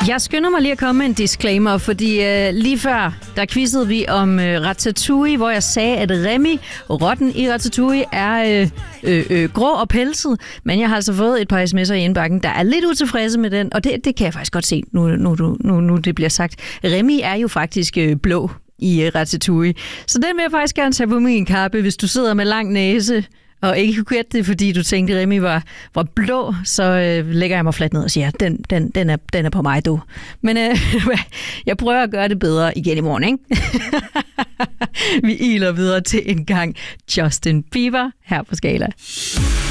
Jeg skynder mig lige at komme med en disclaimer, fordi lige før, der quizzede vi om Ratatouille, hvor jeg sagde, at Remy, rotten i Ratatouille, er grå og pelset. Men jeg har altså fået et par sms'er i indbakken, der er lidt utilfredse med den, og det kan jeg faktisk godt se, nu det bliver sagt. Remy er jo faktisk blå i Ratatouille, så den vil jeg faktisk gerne tage på min kappe, hvis du sidder med lang næse og ikke kunne gætte det, fordi du tænkte, at Remy var blå, så lægger jeg mig fladt ned og siger, den er på mig, du. Men jeg prøver at gøre det bedre igen i morgen, ikke? Vi iler videre til en gang Justin Bieber her på Skala.